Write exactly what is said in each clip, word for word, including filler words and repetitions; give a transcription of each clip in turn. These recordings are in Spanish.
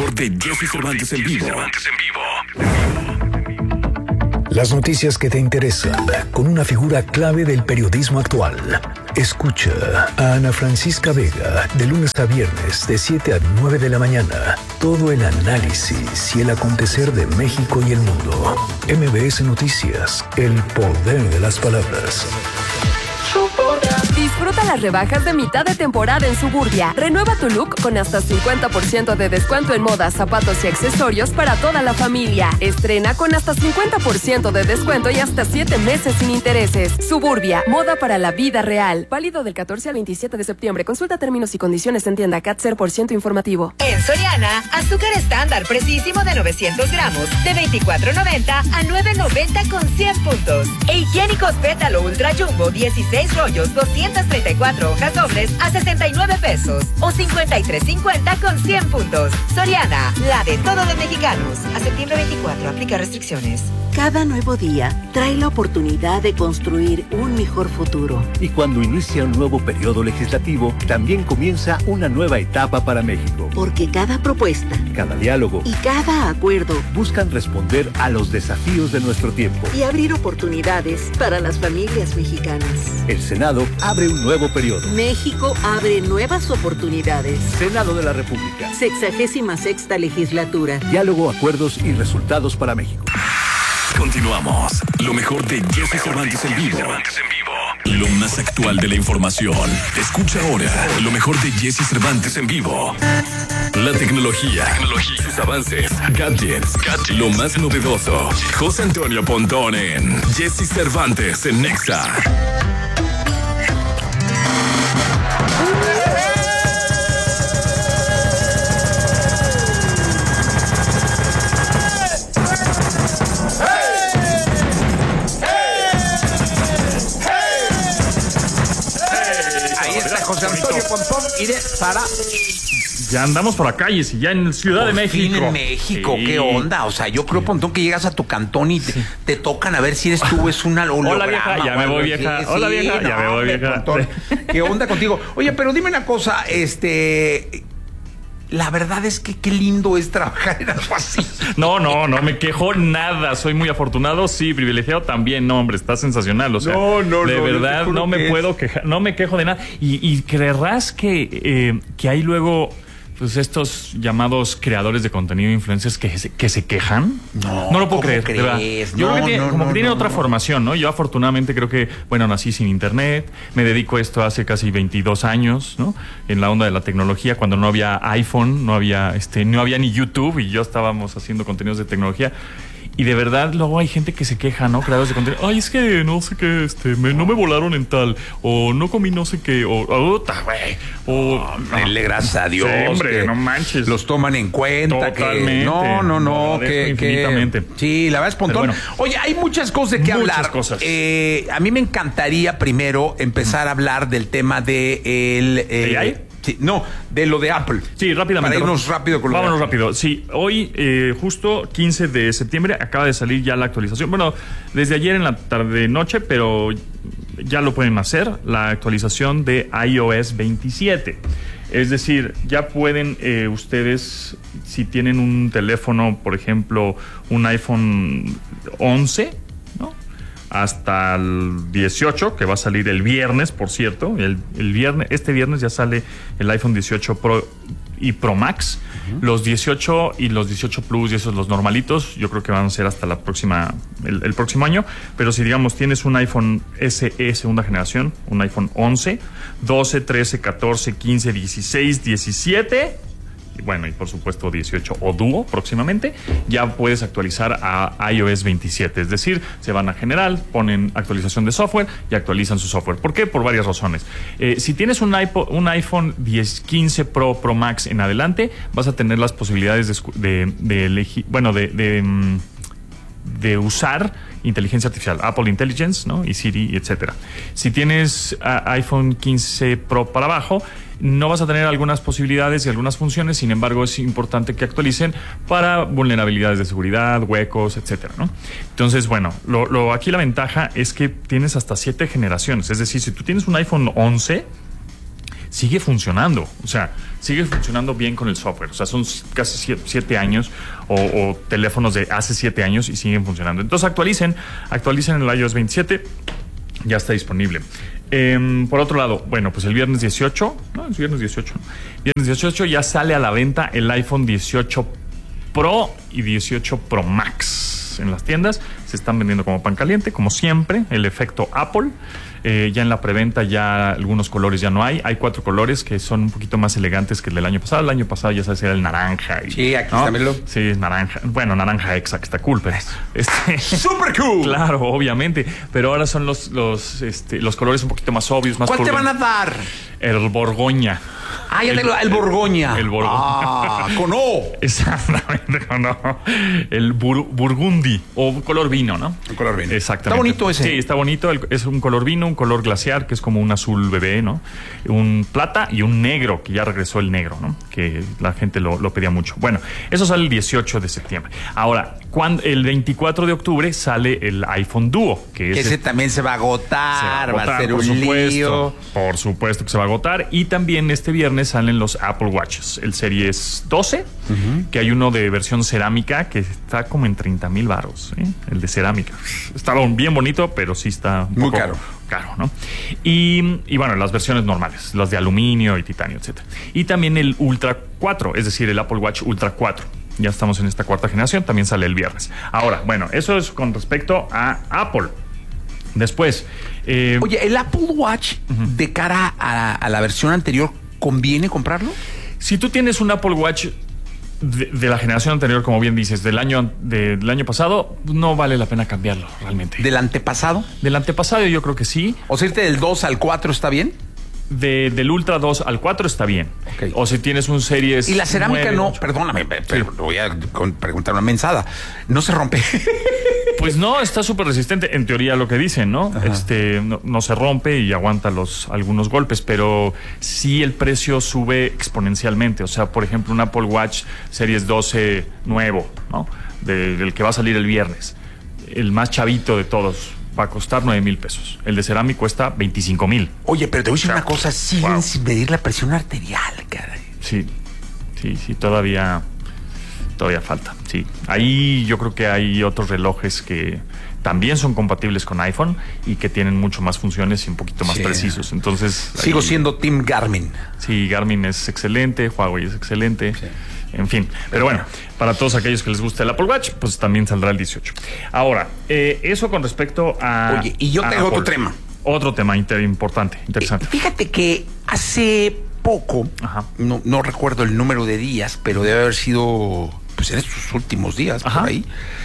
mejor de Jesse Cervantes en vivo. Las noticias que te interesan, con una figura clave del periodismo actual. Escucha a Ana Francisca Vega, de lunes a viernes, de siete a nueve de la mañana. Todo el análisis y el acontecer de México y el mundo. M B S Noticias, el poder de las palabras. Disfruta las rebajas de mitad de temporada en Suburbia. Renueva tu look con hasta cincuenta por ciento de descuento en modas, zapatos y accesorios para toda la familia. Estrena con hasta cincuenta por ciento de descuento y hasta siete meses sin intereses. Suburbia, moda para la vida real. Válido del catorce al veintisiete de septiembre. Consulta términos y condiciones en tienda C A T cero por ciento informativo. En Soriana, azúcar estándar precisísimo de novecientos gramos de veinticuatro noventa a nueve noventa con cien puntos. E higiénicos pétalo ultra jumbo dieciséis rollos doscientas treinta y cuatro hojas dobles a sesenta y nueve pesos o cincuenta y tres cincuenta con cien puntos. Soriana, la de todos los mexicanos. A septiembre veinticuatro, aplica restricciones. Cada nuevo día trae la oportunidad de construir un mejor futuro. Y cuando inicia un nuevo periodo legislativo, también comienza una nueva etapa para México. Porque cada propuesta, cada diálogo y cada acuerdo buscan responder a los desafíos de nuestro tiempo y abrir oportunidades para las familias mexicanas. El Senado abre un nuevo periodo. México abre nuevas oportunidades. Senado de la República. Sexagésima sexta legislatura. Diálogo, acuerdos y resultados para México. Continuamos. Lo mejor de Jesse Cervantes en vivo. Lo más actual de la información. Escucha ahora lo mejor de Jesse Cervantes en vivo. La tecnología, tecnología, sus avances, gadgets, gadgets, lo más novedoso. José Antonio Pontón en Jesse Cervantes en Nexa. José Antonio Pontón y de para... Ya andamos por la calle, si ya en Ciudad por de México. Fin en México, sí. ¿Qué onda? O sea, yo creo, Pontón, que llegas a tu cantón y te, sí. te tocan a ver si eres tú, es una holograma. Hola vieja, ya me voy vieja. Sí, Hola vieja, no, ya me voy vieja. Pontón, ¿qué onda contigo? Oye, pero dime una cosa, este... La verdad es que qué lindo es trabajar en algo así. No, no, no me quejo nada. Soy muy afortunado, sí, privilegiado también. No, hombre, está sensacional. O sea, no, no, de no, verdad no me puedo quejar, no me quejo de nada. Y, y creerás que, eh, que hay luego pues estos llamados creadores de contenido, influencers que se, que se quejan. No, no lo puedo ¿cómo creer. crees? Yo no, creo que tiene, no, como no, que tiene no, otra no. formación, ¿no? Yo afortunadamente creo que, bueno, nací sin internet, me dedico a esto hace casi veintidós años, ¿no? En la onda de la tecnología, cuando no había iPhone, no había, este, no había ni YouTube y yo estábamos haciendo contenidos de tecnología. Y de verdad, luego hay gente que se queja, ¿no? Creadores de contenido. Ay, es que no sé qué, este, me, no me volaron en tal. O no comí no sé qué. O, puta, güey. O. No, dele gracias a Dios. Sí, hombre, no manches. Los toman en cuenta. Totalmente. Que, no, no, no. no que, infinitamente. Que, sí, la verdad es Pontón. Bueno, oye, hay muchas cosas de qué muchas hablar. Cosas. Eh, a mí me encantaría primero empezar mm. a hablar del tema de el. Eh, ¿A I? Sí, no, de lo de Apple. Sí, rápidamente. Para irnos rápido con lo Vámonos de rápido. Sí, hoy, eh, justo quince de septiembre, acaba de salir ya la actualización. Bueno, desde ayer en la tarde-noche, pero ya lo pueden hacer, la actualización de iOS veintisiete. Es decir, ya pueden eh, ustedes, si tienen un teléfono, por ejemplo, un iPhone once, ¿no? Hasta el dieciocho, que va a salir el viernes, por cierto. El, el viernes, este viernes ya sale el iPhone dieciocho Pro y Pro Max. Uh-huh. Los dieciocho y los dieciocho Plus y esos los normalitos, yo creo que van a ser hasta la próxima, el, el próximo año. Pero si digamos tienes un iPhone S E segunda generación, un iPhone once, doce, trece, catorce, quince, dieciséis, diecisiete... y bueno, y por supuesto dieciocho o Duo próximamente, ya puedes actualizar a iOS veintisiete. Es decir, se van a general, ponen actualización de software y actualizan su software. ¿Por qué? Por varias razones. Eh, si tienes un, iPod, un iPhone diez, quince Pro, Pro Max en adelante, vas a tener las posibilidades de, de, de elegir, bueno, de, de, de usar inteligencia artificial, Apple Intelligence, ¿no? Y Siri, etcétera. Si tienes uh, iPhone quince Pro para abajo, no vas a tener algunas posibilidades y algunas funciones, sin embargo es importante que actualicen para vulnerabilidades de seguridad, huecos, etcétera, ¿no? Entonces, bueno, lo, lo, aquí la ventaja es que tienes hasta siete generaciones, es decir, si tú tienes un iPhone once, sigue funcionando. O sea, sigue funcionando bien con el software. O sea, son casi siete, siete años o, o teléfonos de hace siete años y siguen funcionando. Entonces actualicen, actualicen el iOS veintisiete. Ya está disponible. Eh, por otro lado, bueno, pues el viernes dieciocho, no, es viernes dieciocho, ¿no? Viernes dieciocho ya sale a la venta el iPhone dieciocho Pro y dieciocho Pro Max en las tiendas. Se están vendiendo como pan caliente, como siempre, el efecto Apple. Eh, ya en la preventa ya algunos colores ya no hay. Hay cuatro colores que son un poquito más elegantes que el del año pasado. El año pasado ya sabes, era el naranja. Y, sí, aquí ¿no? está, míralo. Sí, es naranja. Bueno, naranja exa, que está cool, pero este, ¡súper cool! Claro, obviamente. Pero ahora son los, los, este, los colores un poquito más obvios, más ¿cuál te purguen. van a dar? El Borgoña. Ah, ya el, tengo el Borgoña. El Borgoña. Ah, con O. Exactamente, con O. El bur, Burgundy o color vino, ¿no? El color vino. Exactamente. Está bonito ese. Sí, está bonito. El, es un color vino, un color glaciar, que es como un azul bebé, ¿no? Un plata y un negro, que ya regresó el negro, ¿no? Que la gente lo, lo pedía mucho. Bueno, eso sale el dieciocho de septiembre. Ahora, cuando, el veinticuatro de octubre sale el iPhone Duo, que es ese el, también se va a agotar, se va a, agotar, va a ser por un supuesto, lío. Por supuesto que se va a agotar. Y también este viernes salen los Apple Watches, el Series doce, uh-huh. que hay uno de versión cerámica que está como en treinta mil baros, ¿eh? El de cerámica. Está bien bonito, pero sí está un muy poco caro. caro, ¿no? Y, y bueno, las versiones normales, las de aluminio y titanio, etcétera. Y también el Ultra cuatro, es decir, el Apple Watch Ultra cuatro. Ya estamos en esta cuarta generación, también sale el viernes. Ahora, bueno, eso es con respecto a Apple. Después... Eh, Oye, ¿el Apple Watch uh-huh. de cara a, a la versión anterior conviene comprarlo? Si tú tienes un Apple Watch de, de la generación anterior, como bien dices, del año, de, del año pasado, no vale la pena cambiarlo realmente. ¿Del antepasado? Del antepasado yo creo que sí. O sea, irte del dos al cuatro está bien. De, del Ultra dos al cuatro está bien. Okay. O si tienes un Series y la cerámica nueve, no, ocho. Perdóname, pero sí. Voy a preguntar una mensada. ¿No se rompe? Pues no, está súper resistente. En teoría lo que dicen, ¿no? Ajá. Este no, no se rompe y aguanta los algunos golpes, pero sí el precio sube exponencialmente. O sea, por ejemplo, un Apple Watch Series doce nuevo, ¿no? De, del que va a salir el viernes. El más chavito de todos. Va a costar nueve mil pesos. El de cerámico cuesta veinticinco mil. Oye, pero te voy a decir una cosa, siguen wow. sin medir la presión arterial, caray. Sí, sí, sí, todavía, todavía falta. Sí, ahí yo creo que hay otros relojes que también son compatibles con iPhone y que tienen mucho más funciones y un poquito más sí. precisos. Entonces sigo ahí, siendo Team Garmin. Sí, Garmin es excelente, Huawei es excelente. Sí. En fin, pero bueno, para todos aquellos que les gusta el Apple Watch, pues también saldrá el dieciocho. Ahora, eh, eso con respecto a... Oye, y yo tengo otro tema. Otro tema inter- importante, interesante. Eh, fíjate que hace poco, no, no recuerdo el número de días, pero debe haber sido pues en estos últimos días, Ajá. por ahí,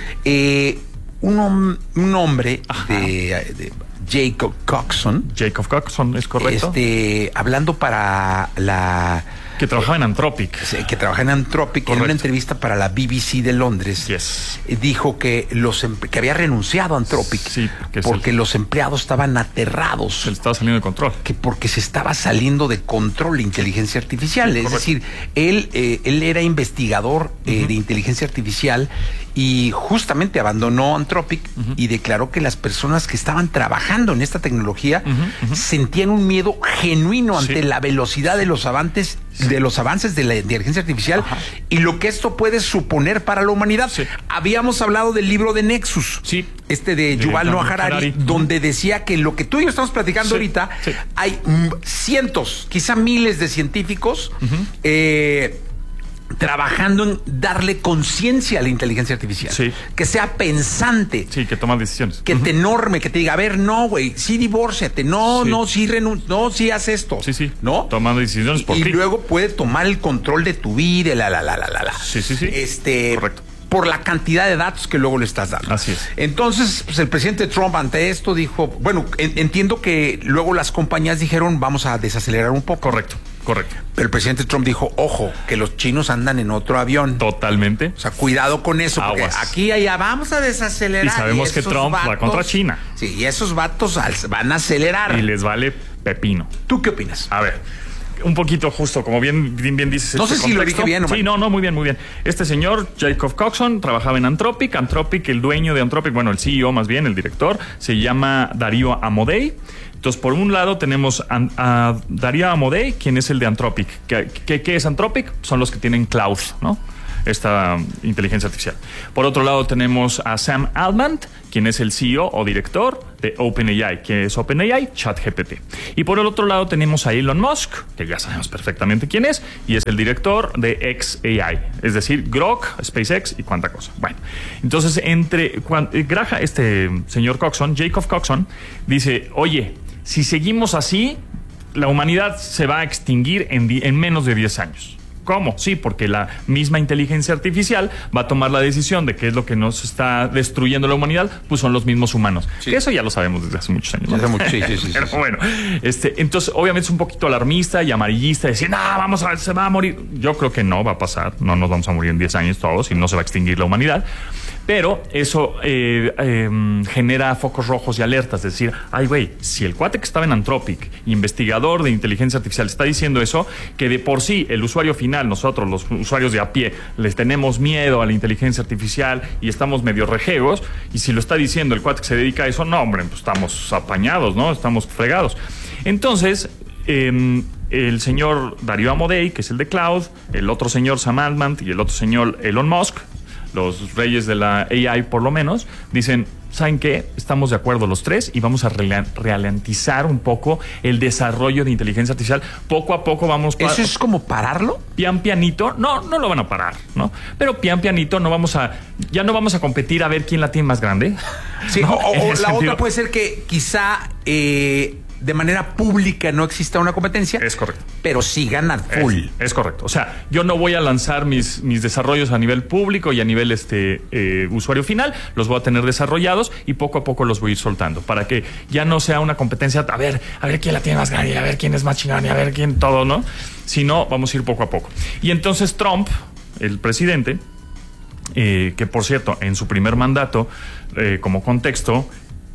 eh, un, un hombre de, de Jacob Coxon. Jacob Coxon, es correcto. Este, hablando para la... Que trabajaba en Anthropic. Que trabajaba en Anthropic. Correcto. En una entrevista para la B B C de Londres. Yes. Dijo que los que había renunciado a Anthropic. Sí, porque el, los empleados estaban aterrados. Se le estaba saliendo de control. Que porque se estaba saliendo de control la inteligencia artificial. Sí, es correcto. decir, él, eh, él era investigador eh, uh-huh. de inteligencia artificial y justamente abandonó Anthropic uh-huh. y declaró que las personas que estaban trabajando en esta tecnología uh-huh. Uh-huh. sentían un miedo genuino ante sí. la velocidad de los avances de los avances de la inteligencia artificial Ajá. y lo que esto puede suponer para la humanidad. Sí. Habíamos hablado del libro de Nexus, sí. este de, de Yuval Noah Harari, Harari, donde decía que lo que tú y yo estamos platicando sí. ahorita, sí. hay cientos, quizá miles de científicos uh-huh. eh, trabajando en darle conciencia a la inteligencia artificial. Sí. Que sea pensante. Sí, que toma decisiones. Que uh-huh. te norme, que te diga, a ver, no, güey, sí divórciate, no, sí. no, sí renun no, sí haz esto. Sí, sí. ¿No? Tomando decisiones por y, ti. Y luego puede tomar el control de tu vida, la, la, la, la, la, la. Sí, sí, sí. Este, correcto. Por la cantidad de datos que luego le estás dando. Así es. Entonces, pues el presidente Trump ante esto dijo, bueno, en, entiendo que luego las compañías dijeron, vamos a desacelerar un poco. Correcto. Correcto. Pero el presidente Trump dijo, ojo, que los chinos andan en otro avión. Totalmente. O sea, cuidado con eso, porque Aguas. Aquí allá vamos a desacelerar. Y sabemos y que Trump vatos, va contra China. Sí, y esos vatos van a acelerar. Y les vale pepino. ¿Tú qué opinas? A ver, un poquito justo, como bien, bien, bien dices. No este sé si contexto. lo dije bien. Sí, man. no, no, muy bien, muy bien. Este señor, Jacob Coxon, trabajaba en Anthropic. Anthropic, el dueño de Anthropic, bueno, el C E O más bien, el director, se llama Darío Amodei. Entonces, por un lado tenemos a, a Darío Amodei, quien es el de Anthropic. ¿Qué, qué, qué es Anthropic? Son los que tienen Cloud, ¿no? Esta um, inteligencia artificial. Por otro lado tenemos a Sam Altman, quien es el C E O o director de OpenAI, que es OpenAI, ChatGPT. Y por el otro lado tenemos a Elon Musk, que ya sabemos perfectamente quién es, y es el director de xAI, es decir, Grok, SpaceX y cuánta cosa. Bueno, entonces entre cuando, Graja, este señor Coxon, Jacob Coxon, dice, oye, si seguimos así, la humanidad se va a extinguir en, en menos de diez años. ¿Cómo? Sí, porque la misma inteligencia artificial va a tomar la decisión de qué es lo que nos está destruyendo la humanidad, pues son los mismos humanos. Sí. Que eso ya lo sabemos desde hace muchos años, ¿no? Desde mucho, sí, sí, sí, Pero sí, sí. bueno, este, entonces obviamente es un poquito alarmista y amarillista, decir, no, vamos a ver, se va a morir. Yo creo que no va a pasar, no nos vamos a morir en diez años todos y no se va a extinguir la humanidad. Pero eso eh, eh, genera focos rojos y alertas, es decir, ay güey, si el cuate que estaba en Anthropic, investigador de inteligencia artificial, está diciendo eso, que de por sí el usuario final, nosotros los usuarios de a pie, les tenemos miedo a la inteligencia artificial y estamos medio rejegos, y si lo está diciendo el cuate que se dedica a eso, no hombre, pues estamos apañados, ¿no? Estamos fregados. Entonces, eh, el señor Darío Amodei, que es el de Cloud, el otro señor Sam Altman y el otro señor Elon Musk, los reyes de la A I por lo menos, dicen, ¿saben qué? Estamos de acuerdo los tres y vamos a ralentizar un poco el desarrollo de inteligencia artificial. Poco a poco vamos... ¿Eso pa- es como pararlo? Pian pianito. No, no lo van a parar, ¿no? Pero pian pianito no vamos a... Ya no vamos a competir a ver quién la tiene más grande. Sí, ¿no? o, o la sentido. Otra puede ser que quizá... Eh, de manera pública no exista una competencia. Es correcto. Pero sí ganan full. Es, es correcto. O sea, yo no voy a lanzar mis, mis desarrollos a nivel público y a nivel este eh, usuario final. Los voy a tener desarrollados y poco a poco los voy a ir soltando para que ya no sea una competencia a ver, a ver quién la tiene más grande, a ver quién es más chingón y a ver quién todo, ¿no? Sino vamos a ir poco a poco. Y entonces Trump, el presidente, eh, que por cierto, en su primer mandato, eh, como contexto,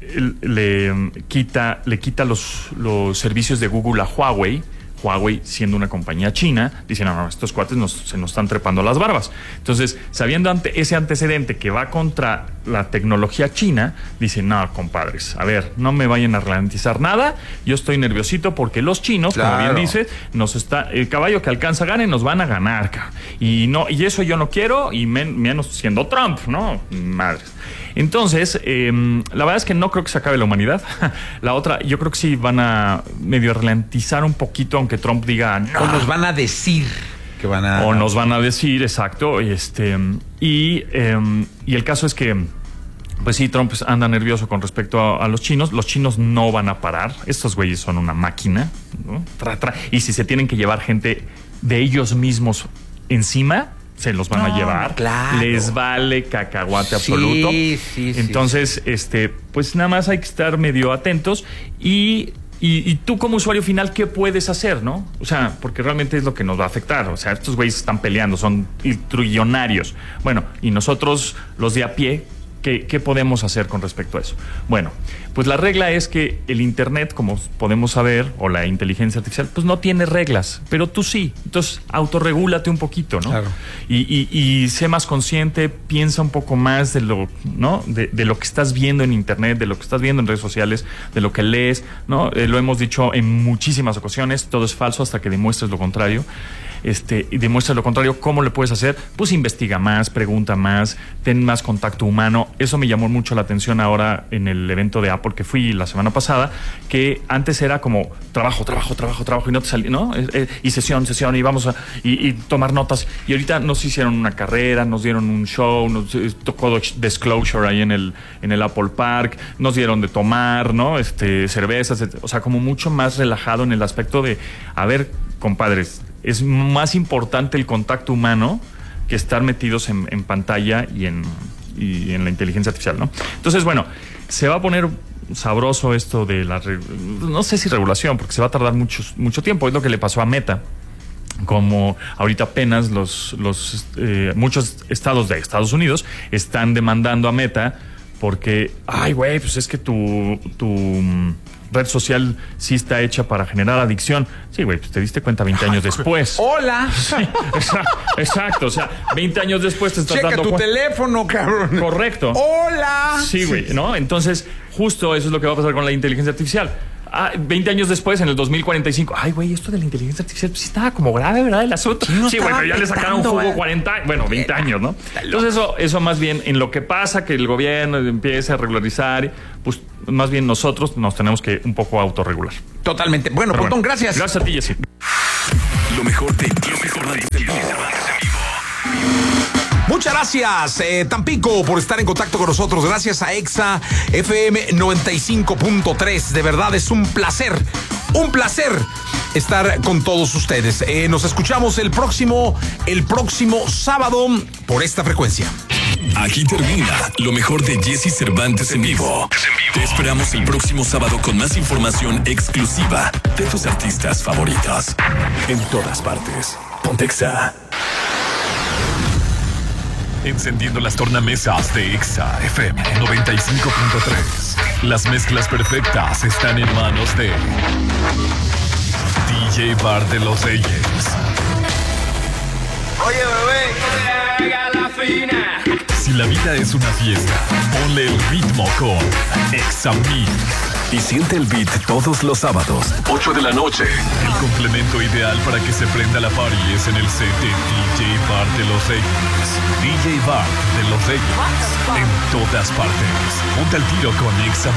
le quita, le quita los, los servicios de Google a Huawei. Huawei, siendo una compañía china, dicen, no, no, estos cuates nos, se nos están trepando las barbas. Entonces, sabiendo ante ese antecedente que va contra la tecnología china, dicen, no, compadres, a ver, no me vayan a ralentizar nada, yo estoy nerviosito porque los chinos, claro, como bien dice, nos está, el caballo que alcanza gane, nos van a ganar, y no, y eso yo no quiero, y men, menos siendo Trump, ¿no? Madres. Entonces, eh, la verdad es que no creo que se acabe la humanidad. La otra, yo creo que sí van a medio ralentizar un poquito, aunque Trump diga no. O nos van a decir que van a... O nos van a decir, exacto. Este, y, eh, y el caso es que, pues sí, Trump anda nervioso con respecto a, a los chinos. Los chinos no van a parar. Estos güeyes son una máquina, ¿no? Tra, tra. Y si se tienen que llevar gente de ellos mismos encima, se los van no, a llevar, claro. Les vale cacahuate absoluto. Sí, sí, Entonces, sí. este, pues nada más hay que estar medio atentos y, y, y tú como usuario final, ¿qué puedes hacer, no? O sea, porque realmente es lo que nos va a afectar. O sea, estos güeyes están peleando, son trillonarios. Bueno, y nosotros, los de a pie, ¿Qué, ¿Qué podemos hacer con respecto a eso? Bueno, pues la regla es que el Internet, como podemos saber, o la inteligencia artificial, pues no tiene reglas, pero tú sí. Entonces, autorregúlate un poquito, ¿no? Claro. Y, y, y sé más consciente, piensa un poco más de lo, ¿no? De, de lo que estás viendo en Internet, de lo que estás viendo en redes sociales, de lo que lees, ¿no? Eh, lo hemos dicho en muchísimas ocasiones, todo es falso hasta que demuestres lo contrario. Este, y demuestra lo contrario. ¿Cómo le puedes hacer? Pues investiga más, pregunta más, ten más contacto humano. Eso me llamó mucho la atención ahora en el evento de Apple que fui la semana pasada, que antes era como trabajo, trabajo, trabajo, trabajo y no te salía, ¿no? Eh, eh, y sesión, sesión y vamos a y, y tomar notas. Y ahorita nos hicieron una carrera, nos dieron un show, nos eh, tocó Disclosure ahí en el en el Apple Park, nos dieron de tomar, ¿no? Este, cervezas, etcétera. O sea, como mucho más relajado en el aspecto de, a ver, compadres, es más importante el contacto humano que estar metidos en, en pantalla y en, y en la inteligencia artificial, ¿no? Entonces, bueno, se va a poner sabroso esto de la... No sé si regulación, porque se va a tardar mucho, mucho tiempo. Es lo que le pasó a Meta. Como ahorita apenas los, los eh, muchos estados de Estados Unidos están demandando a Meta porque, ay, güey, pues es que tu... tu red social sí está hecha para generar adicción. Sí, güey, pues te diste cuenta veinte años después. ¡Hola! Sí, exacto, exacto, o sea, veinte años después te estás Checa dando tu cuenta. teléfono, cabrón. Correcto. ¡Hola! Sí, güey, ¿no? Entonces, justo eso es lo que va a pasar con la inteligencia artificial. Ah, veinte años después, en el dos mil cuarenta y cinco, ay, güey, esto de la inteligencia artificial pues, sí estaba como grave, ¿verdad? El asunto. Sí, no sí güey, pero ya le sacaron petando, jugo eh. cuarenta, bueno, veinte años, ¿no? Entonces eso, eso más bien, en lo que pasa, que el gobierno empiece a regularizar, pues más bien nosotros nos tenemos que un poco autorregular. Totalmente. Bueno, Pero Pontón, bueno, gracias. Gracias a ti, Jessy. Lo mejor de Jessy Cervantes en vivo. Muchas gracias, eh, Tampico, por estar en contacto con nosotros. Gracias a Exa F M noventa y cinco punto tres. De verdad es un placer, un placer estar con todos ustedes. Eh, nos escuchamos el próximo, el próximo sábado por esta frecuencia. Aquí termina lo mejor de Jessy Cervantes en vivo. Te esperamos el próximo sábado con más información exclusiva de tus artistas favoritos. En todas partes. Pontexa. Encendiendo las tornamesas de Exa F M noventa y cinco punto tres. Las mezclas perfectas están en manos de D J Bar de los Reyes. Oye, bebé, haga la fina. Si la vida es una fiesta, ponle el ritmo con Exa Mix. Y siente el beat todos los sábados, ocho de la noche. El complemento ideal para que se prenda la party es en el set de D J Bar de los Reyes. D J Bar de los Reyes. En todas partes. Ponte al tiro con Exa